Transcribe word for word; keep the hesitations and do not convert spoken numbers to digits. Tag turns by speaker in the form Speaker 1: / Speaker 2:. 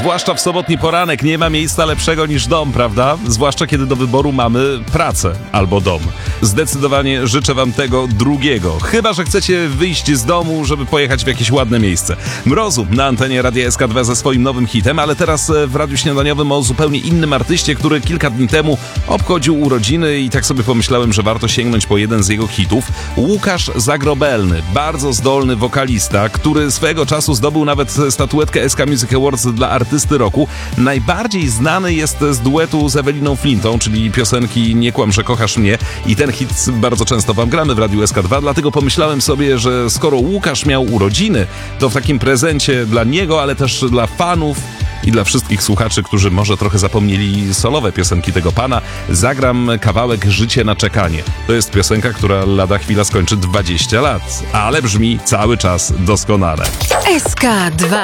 Speaker 1: Zwłaszcza w sobotni poranek nie ma miejsca lepszego niż dom, prawda? Zwłaszcza kiedy do wyboru mamy pracę albo dom. Zdecydowanie życzę wam tego drugiego. Chyba że chcecie wyjść z domu, żeby pojechać w jakieś ładne miejsce. Mrozu na antenie Radia S K dwa ze swoim nowym hitem, ale teraz w Radiu Śniadaniowym o zupełnie innym artyście, który kilka dni temu obchodził urodziny i tak sobie pomyślałem, że warto sięgnąć po jeden z jego hitów. Łukasz Zagrobelny, bardzo zdolny wokalista, który swojego czasu zdobył nawet statuetkę S K Music Awards dla artysty roku. Najbardziej znany jest z duetu z Eweliną Flintą, czyli piosenki Nie kłam, że kochasz mnie, i ten hit bardzo często wam gramy w Radiu S K dwa, dlatego pomyślałem sobie, że skoro Łukasz miał urodziny, to w takim prezencie dla niego, ale też dla fanów i dla wszystkich słuchaczy, którzy może trochę zapomnieli solowe piosenki tego pana, zagram kawałek Życie na czekanie. To jest piosenka, która lada chwila skończy dwadzieścia lat, ale brzmi cały czas doskonale.
Speaker 2: S K dwa.